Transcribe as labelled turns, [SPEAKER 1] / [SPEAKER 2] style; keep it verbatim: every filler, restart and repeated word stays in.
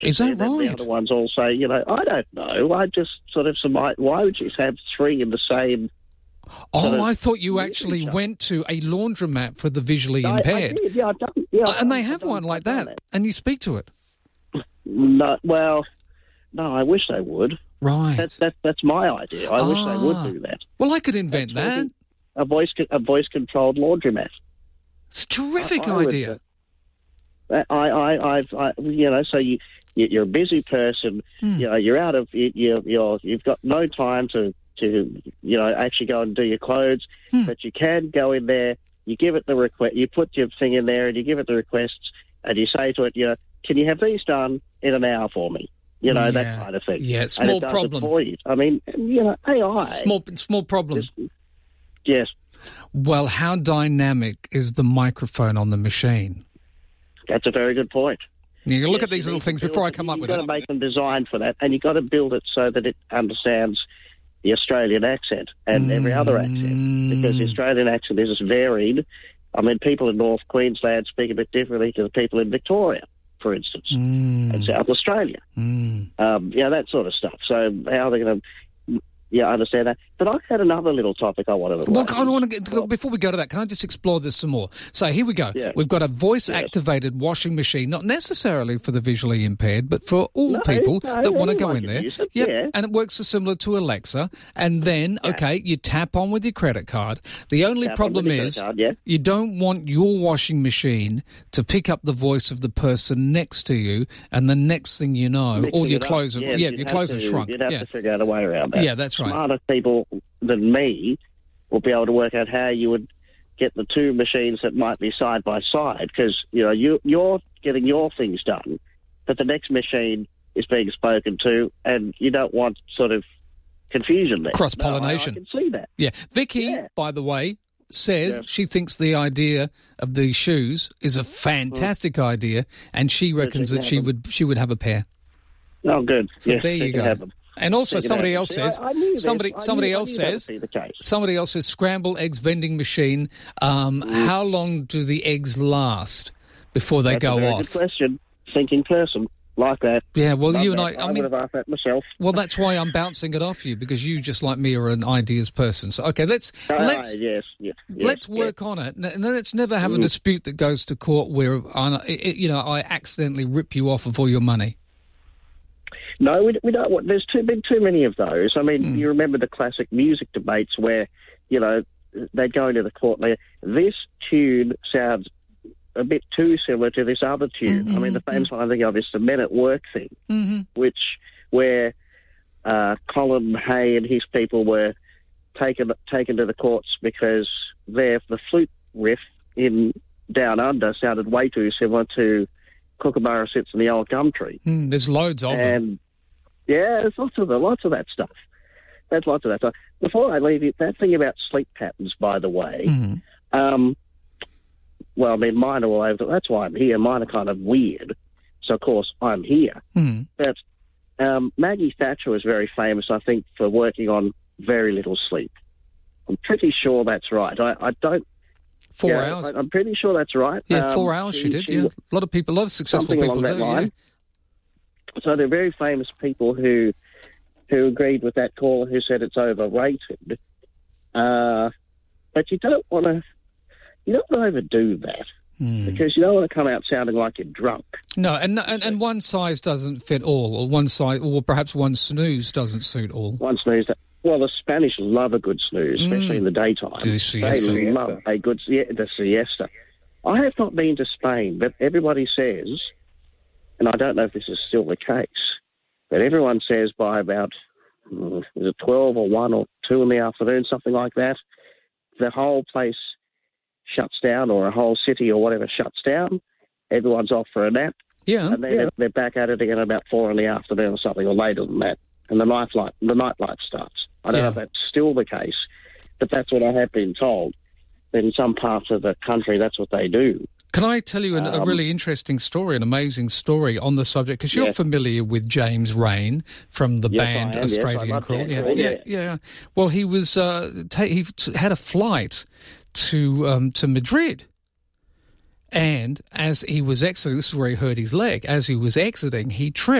[SPEAKER 1] Is that
[SPEAKER 2] and then
[SPEAKER 1] right?
[SPEAKER 2] The other ones all say, you know, I don't know. I just sort of surmise, why would you have three in the same...
[SPEAKER 1] Oh,
[SPEAKER 2] sort of
[SPEAKER 1] I thought you actually went to a laundromat for the visually
[SPEAKER 2] I,
[SPEAKER 1] impaired.
[SPEAKER 2] I did, yeah, I've done, yeah,
[SPEAKER 1] Uh, and they
[SPEAKER 2] I've
[SPEAKER 1] have
[SPEAKER 2] done,
[SPEAKER 1] one like
[SPEAKER 2] I've done
[SPEAKER 1] that, and you speak to it.
[SPEAKER 2] No, well, no, I wish they would.
[SPEAKER 1] Right.
[SPEAKER 2] That's that, that's my idea. I
[SPEAKER 1] ah.
[SPEAKER 2] wish they would do that.
[SPEAKER 1] Well, I could invent
[SPEAKER 2] that's
[SPEAKER 1] that.
[SPEAKER 2] A voice a voice controlled laundromat.
[SPEAKER 1] It's a terrific
[SPEAKER 2] I, I
[SPEAKER 1] idea.
[SPEAKER 2] Would, I, I, I've, I, you know, so you, you're a busy person.
[SPEAKER 1] Hmm.
[SPEAKER 2] You know, you're out of, you, you're, you've got no time to, to, you know, actually go and do your clothes.
[SPEAKER 1] Hmm.
[SPEAKER 2] But you can go in there. You give it the request. You put your thing in there, and you give it the requests, and you say to it, you know, can you have these done in an hour for me? You know,
[SPEAKER 1] yeah.
[SPEAKER 2] that kind of thing.
[SPEAKER 1] Yeah, small
[SPEAKER 2] and it does
[SPEAKER 1] problem.
[SPEAKER 2] It for you. I mean, you know, A I.
[SPEAKER 1] Small, small problem.
[SPEAKER 2] Just, yes.
[SPEAKER 1] Well, how dynamic is the microphone on the machine?
[SPEAKER 2] That's a very good point.
[SPEAKER 1] You look
[SPEAKER 2] yes,
[SPEAKER 1] at these little things
[SPEAKER 2] build,
[SPEAKER 1] before I come up with it.
[SPEAKER 2] You've got to make them designed for that, and you've got to build it so that it understands the Australian accent and mm. every other accent, because the Australian accent is varied. I mean, people in North Queensland speak a bit differently to the people in Victoria, for instance,
[SPEAKER 1] mm.
[SPEAKER 2] and South Australia.
[SPEAKER 1] Mm.
[SPEAKER 2] Um, you know, that sort of stuff. So how are they going to... Yeah, I understand that. But I had another little topic I wanted to...
[SPEAKER 1] Well, I want to get, well, before we go to that, can I just explore this some more? So here we go.
[SPEAKER 2] Yeah.
[SPEAKER 1] We've got a voice-activated yes. washing machine, not necessarily for the visually impaired, but for all
[SPEAKER 2] no,
[SPEAKER 1] people
[SPEAKER 2] no,
[SPEAKER 1] that want to go in there.
[SPEAKER 2] It,
[SPEAKER 1] yep.
[SPEAKER 2] yeah.
[SPEAKER 1] And it works similar to Alexa. And then, yeah. okay, you tap on with your credit card. The only
[SPEAKER 2] tap
[SPEAKER 1] problem is
[SPEAKER 2] card, yeah.
[SPEAKER 1] you don't want your washing machine to pick up the voice of the person next to you, and the next thing you know,
[SPEAKER 2] Mixing
[SPEAKER 1] all your clothes have,
[SPEAKER 2] yeah,
[SPEAKER 1] yeah, your clothes
[SPEAKER 2] to,
[SPEAKER 1] have shrunk.
[SPEAKER 2] You'd have
[SPEAKER 1] yeah.
[SPEAKER 2] to figure out a way around that.
[SPEAKER 1] Yeah, that's right.
[SPEAKER 2] Smarter people than me will be able to work out how you would get the two machines that might be side by side, because you know you you're getting your things done, but the next machine is being spoken to, and you don't want sort of confusion there.
[SPEAKER 1] Cross pollination.
[SPEAKER 2] No, I, I can see that.
[SPEAKER 1] Yeah, Vicky,
[SPEAKER 2] yeah.
[SPEAKER 1] by the way, says
[SPEAKER 2] yes.
[SPEAKER 1] she thinks the idea of the shoes is a fantastic mm. idea, and she reckons that she would she would have a pair.
[SPEAKER 2] Oh, good.
[SPEAKER 1] So
[SPEAKER 2] yes,
[SPEAKER 1] there you go. And also, somebody else says,
[SPEAKER 2] I, I
[SPEAKER 1] somebody
[SPEAKER 2] this.
[SPEAKER 1] somebody
[SPEAKER 2] I knew,
[SPEAKER 1] else
[SPEAKER 2] I
[SPEAKER 1] says,
[SPEAKER 2] somebody
[SPEAKER 1] else says, scrambled eggs vending machine. Um, mm. How long do the eggs last before they
[SPEAKER 2] That's
[SPEAKER 1] go
[SPEAKER 2] a very
[SPEAKER 1] off?
[SPEAKER 2] Good question. Thinking person like that.
[SPEAKER 1] Yeah, well,
[SPEAKER 2] Love
[SPEAKER 1] you and
[SPEAKER 2] that.
[SPEAKER 1] I. I,
[SPEAKER 2] I
[SPEAKER 1] mean,
[SPEAKER 2] would have asked that myself.
[SPEAKER 1] Well, that's why I'm bouncing it off you, because you, just like me, are an ideas person. So, okay, let's
[SPEAKER 2] ah,
[SPEAKER 1] let's
[SPEAKER 2] yes, yes, yes,
[SPEAKER 1] let's work
[SPEAKER 2] yes.
[SPEAKER 1] on it. And let's never have mm. a dispute that goes to court where I, you know I accidentally rip you off of all your money.
[SPEAKER 2] No, we, we don't want... There's too been too many of those. I mean,
[SPEAKER 1] mm.
[SPEAKER 2] you remember the classic music debates where, you know, they'd go into the court and they, this tune sounds a bit too similar to this other tune.
[SPEAKER 1] Mm-hmm,
[SPEAKER 2] I mean, the famous mm-hmm. one I think of is the Men at Work thing,
[SPEAKER 1] mm-hmm.
[SPEAKER 2] which where uh, Colin Hay and his people were taken taken to the courts because their the flute riff in Down Under sounded way too similar to Kookaburra Sits in the Old Gum Tree.
[SPEAKER 1] Mm, there's loads of
[SPEAKER 2] and,
[SPEAKER 1] them.
[SPEAKER 2] Yeah, there's lots of the, lots of that stuff. There's lots of that stuff. Before I leave you, that thing about sleep patterns, by the way,
[SPEAKER 1] mm-hmm.
[SPEAKER 2] um, well, I mean, mine are all over. That's why I'm here. Mine are kind of weird. So, of course, I'm here.
[SPEAKER 1] Mm-hmm.
[SPEAKER 2] But um, Maggie Thatcher was very famous, I think, for working on very little sleep. I'm pretty sure that's right. I, I don't...
[SPEAKER 1] Four
[SPEAKER 2] yeah,
[SPEAKER 1] hours.
[SPEAKER 2] I, I'm pretty sure that's right.
[SPEAKER 1] Yeah,
[SPEAKER 2] um,
[SPEAKER 1] four hours she, she did.
[SPEAKER 2] she,
[SPEAKER 1] yeah. A lot of people, a lot of successful people do. Yeah.
[SPEAKER 2] So they're very famous people who who agreed with that call, who said it's overrated. Uh, but you don't want to you don't want to overdo that
[SPEAKER 1] mm.
[SPEAKER 2] because you don't want to come out sounding like you're drunk.
[SPEAKER 1] No, and, and and one size doesn't fit all, or one size, or perhaps one snooze doesn't suit all.
[SPEAKER 2] One snooze. Well, the Spanish love a good snooze, especially mm. in the daytime.
[SPEAKER 1] The siesta.
[SPEAKER 2] They love a good the siesta. I have not been to Spain, but everybody says, and I don't know if this is still the case, but everyone says by about is it twelve or one or two in the afternoon, something like that, the whole place shuts down, or a whole city or whatever shuts down. Everyone's off for a nap.
[SPEAKER 1] Yeah,
[SPEAKER 2] and then
[SPEAKER 1] yeah.
[SPEAKER 2] they're, they're back at it again about four in the afternoon or something, or later than that, and the night light the night light starts. I don't
[SPEAKER 1] yeah.
[SPEAKER 2] know if that's still the case, but that's what I have been told. That in some parts of the country, that's what they do.
[SPEAKER 1] Can I tell you an,
[SPEAKER 2] um,
[SPEAKER 1] a really interesting story, an amazing story on the subject? Because you're
[SPEAKER 2] yes.
[SPEAKER 1] familiar with James Rain from the
[SPEAKER 2] yes,
[SPEAKER 1] band
[SPEAKER 2] am,
[SPEAKER 1] Australian
[SPEAKER 2] yes,
[SPEAKER 1] Crawl. Yeah,
[SPEAKER 2] yeah,
[SPEAKER 1] yeah, yeah. Well, he was uh, ta- he t- had a flight to um, to Madrid, And as he was exiting, this is where he hurt his leg. As he was exiting, he tripped.